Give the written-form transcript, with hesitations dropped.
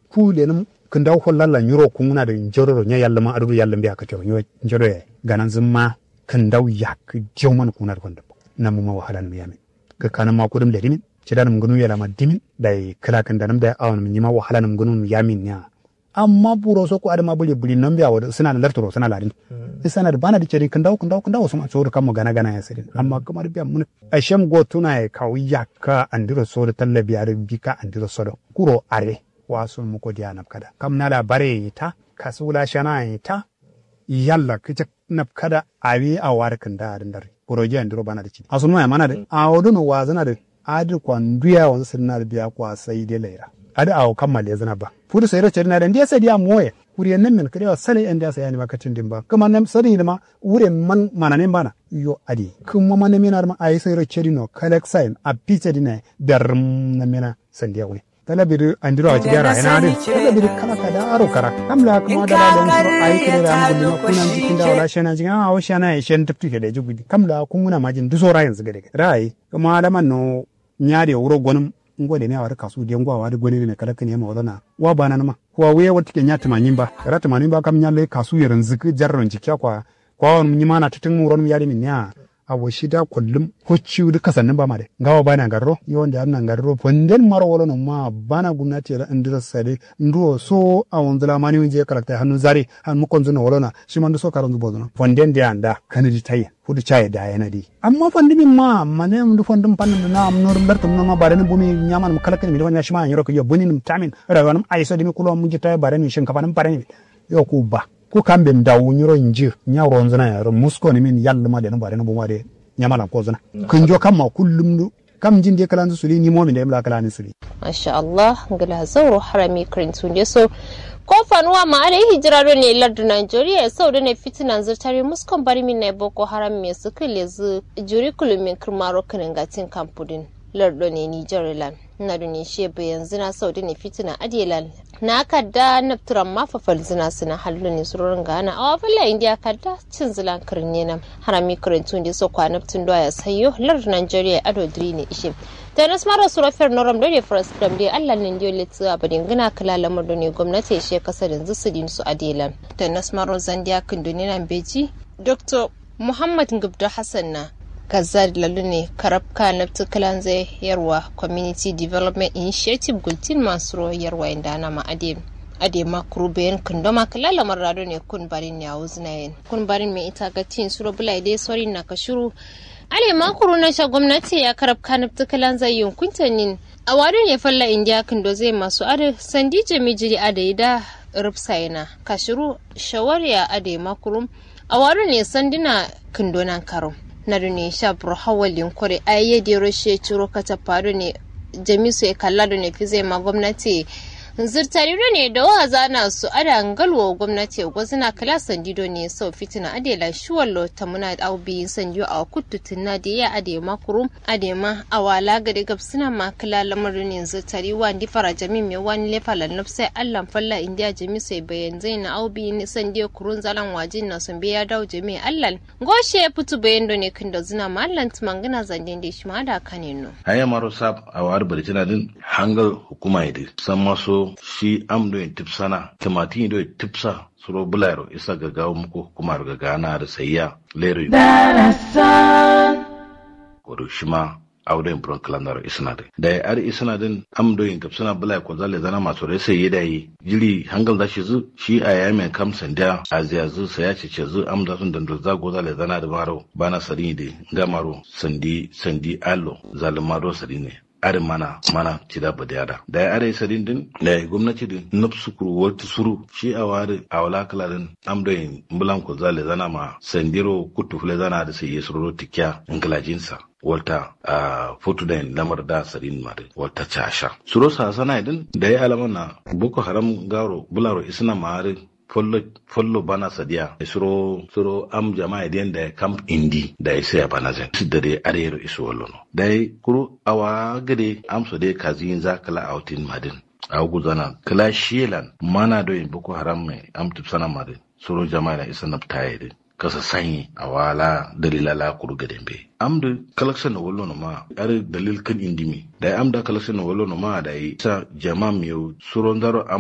ku lenum kunda ko lalla nyuro kunguna da njoro nya yalla ma adu yalla mbiya ka to njoro ya ganan zumma kunda yak jawman kuna da kwanda namu ma wahalan mu yame ka kana ma kudum da dimin cidan gunu yala ma dimin dai kala kan danam da awon mun yima wahalan gunu yamin ya amma buro so ko adama buli buli nan biya wada suna lartoro suna ladin isana da bana da ceri kunda so ma so kama gana ya sadin amma kamar biya mun ashem go tuna ya kawiya ka andiro so da tallabi ar bika andiro so da kuro are wasun muko diya nafkada kam na labare ta kasula shana ta yalla kice nafkada awi a warkan da dare proje andiro bana da ci asun ma mana da a wodono wazana da adi kwanduya wanzu sirna da biya kwa sai dai laira adi awo kammale zana ba fudu sai ro cerna da ndiya sai dia moye wuri nan men krewa sale en dia sai yani makacin dimba kuma nan sari ma wuri man mananen bana yo adi kuma man mena ma ai sai ro cerino kalak sign a pice dine dar na mena sandiya we talabiri andiro a jigara ina din talabiri kala kada aro kara kamla kuma da don so ai kire da mun ma kunan jikin da wala shana jiga a wa shana ya shen tafti da jugudi kamla kun muna majin duso rayin su gade rai kuma da man no nyaade wuro gonum ngode ne awar kasu de ngwa awar goni ne kala kane ma wadana wa bana ma ko we wata ke nyata manyin ba rata manyin ba kam nyalle kasu yaran ziki jarron jikya kwa on nyima na tutun muron yari min ya awo shida kullum hocci duka sannan ba ma de ngawa bana garro yonda annan garro fonden maro wala no ma bana gumnati ra indira sade ndo so awon zala mani je karakta hannu zare han mu konzo no wala na shi man so karon zubo no fonden de anda kanadi tayi fudu chaye da yana di amma fondi min ma mane mu fondum panna na am nor bertum no ma barani bumi nyaman mu kalakani mi wanya shima yoro ko yo bunin tamin rawanum aiso de mi kulo mu jita barani shin kafanam barani yo ku ba ko kambe ndawu nyuro nji nyawro nzana ya musko ni min yalla ma de no bare no bo de nyamala ko zana kunjo kamma kullum du kam jinde kalan suli ni momin da imla kalan suli masha Allah ngala zawro harami krintu ne so ko fanuwa ma are hijiraro ne lardu Nigeria sau da ne fitinan zurtare muskon bari min ne boko haram me su kile zu juri kulumin kirmaro kanin gatin kampudin lardo ne Nigeria na duni shebe yanzu na sau da ne fitina adelan na kadda nafturan mafafal zina suna hallu ne surorin gana a wafilla indiya kadda cin zilan kirne nan harami kirintun da so kwa naftun doya sayo lardu Nigeria ado diri ne ishe ta nasmara surafiyar noram da ne first dam dai allah nan diyo letu a badin gina kala lamar da ne gwamnati ya she kasar yanzu su din su adelan ta nasmara zandiya kindoni nan beji dr muhammad gabdo hassan na kazar lalu ne karabka naftu kalan zai yarwa community development initiative gultin masu yarwa inda na ma ade ma kurubayen kundoma kalala marado ne kun barin ya wuznayen kun barin mai ita ga tin suro bulai dai sori na kashuru ale ma kuru na sha gwamnati ya karabka naftu kalan zai yunkuntanin a wadon ya falla indiya kundo zai masu ade sandi jami ade da rufsayena kashuru shawariya ade ma kurum a wadon ne sandina kundonan karum na ne shabro hawalin kore ayyade roshe ciro kata faru ne jamisu ya kalla da ne fize ma gwamnati zirtari ne da wa zana su ada ngalwo gwamnati gwazina kala sandido ne sau fitina adela shuwallo ta muna aubi sanjo a kututun na da ya ade makurum ade ma awala gade gabsina ma kala lamarin ne zirtari wa ndi fara jami me wani lefala nafsai allan falla indiya jami sai bayan zaina aubi ne sandiyo kurun zalan wajin na sun biya dawo jami allan goshe ya fitu bayan do ne kin da zina ma allan tumangana zandin da shi ma da kanino haya maro sab awar baritina din hangal hukuma idi san maso shi am do tipsana tamati do tipsa suro bularo isa gagawo muku hukumar gagana da sayya lero kodo shima awdo in bron kalandar isnade da ar isnadin am do in tipsana bulai ko zale zana masu rese yedai jiri hangal da shi zu shi ayamen kam sanda aziyazu saya cece zu am da sun dando zago zale zana da maro bana sari de gamaro sandi allo zalimaro sari ne arin mana tida badiyada da ya are sadin din da gwamnati din nafsukuru wata suru shi a wari a wala kalarin amdoyin mbulan ko zale zana ma sandiro kutu fule zana da sai yesuro tikya inglajinsa wata foto da lamar da sadin mare wata chasha suro sa sana din da ya alamana boko haram garo bularo isna mare follo bana sadiya suro am jama'a den da camp indi da isa bana zan sidare arero iso wallono dai kuru awa gade am so de kazin zakala outin madin awu zana kala shelan mana do in boko haram mai am tupsana madin suro jama'a da isa naptaye de kasa sanyi awala dalila la kuru gade be am da collection na wallono ma are dalil kan indimi dai am da collection na wallono ma da isa jama'a miyo suro ndaro